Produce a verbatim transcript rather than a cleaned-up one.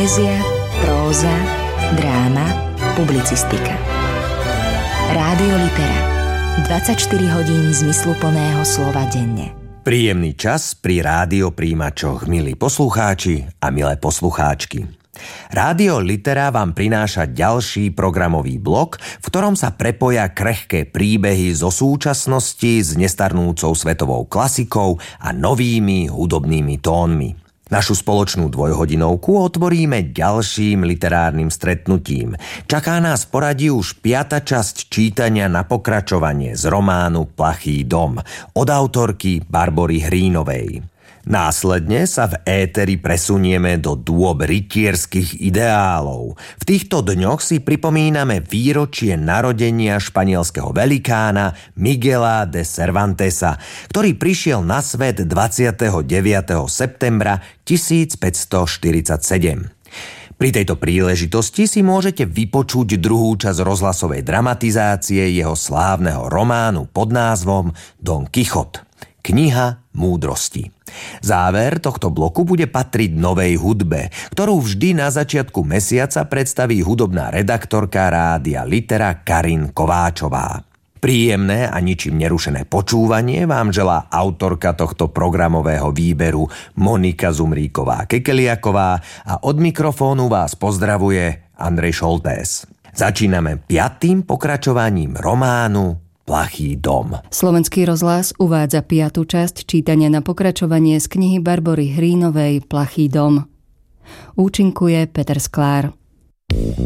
Poézia, próza, dráma, publicistika. Rádio Litera. dvadsaťštyri hodín zmysluplného slova denne. Príjemný čas pri rádiopríjimačoch, milí poslucháči a milé poslucháčky. Rádio Litera vám prináša ďalší programový blok, v ktorom sa prepoja krehké príbehy zo súčasnosti s nestarnúcou svetovou klasikou a novými hudobnými tónmi. Našu spoločnú dvojhodinovku otvoríme ďalším literárnym stretnutím. Čaká nás v poradí už piata časť čítania na pokračovanie z románu Plachý dom od autorky Barbory Hrínovej. Následne sa v éteri presunieme do dôb rytierských ideálov. V týchto dňoch si pripomíname výročie narodenia španielského velikána Miguela de Cervantesa, ktorý prišiel na svet dvadsiateho deviateho septembra tisícpäťstoštyridsaťsedem. Pri tejto príležitosti si môžete vypočuť druhú časť rozhlasovej dramatizácie jeho slávneho románu pod názvom Don Quijote. Kniha múdrosti. Záver tohto bloku bude patriť novej hudbe, ktorú vždy na začiatku mesiaca predstaví hudobná redaktorka Rádia Litera Karin Kováčová. Príjemné a ničím nerušené počúvanie vám želá autorka tohto programového výberu Monika Zumríková-Kekeliaková a od mikrofónu vás pozdravuje Andrej Šoltés. Začíname piatým pokračovaním románu Plachý dom. Slovenský rozhlas uvádza piatu časť čítania na pokračovanie z knihy Barbory Hrínovej Plachý dom. Účinkuje Peter Sklár.